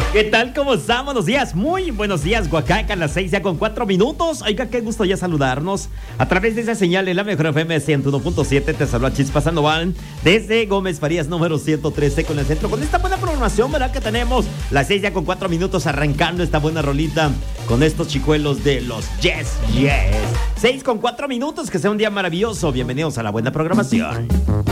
¿Qué tal? ¿Cómo están? Buenos días, muy buenos días, Oaxaca, a las 6 ya con 4 minutos. Oiga, qué gusto ya saludarnos a través de esa señal en la mejor FM 101.7. Te saluda Chispa Sandoval desde Gómez Farías número 113 con el centro. Con esta buena programación, ¿verdad? Que tenemos las 6 ya con 4 minutos arrancando esta buena rolita con estos chicuelos de los Yes, Yes. 6 con 4 minutos, que sea un día maravilloso. Bienvenidos a la buena programación.